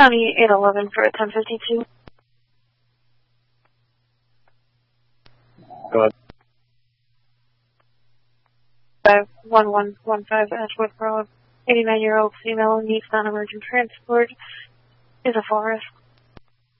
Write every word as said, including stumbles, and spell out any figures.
County eight eleven for ten fifty-two. Go ahead. five one one one five Ashwood Road. eighty-nine-year-old female needs non-emergent transport. Is a forest.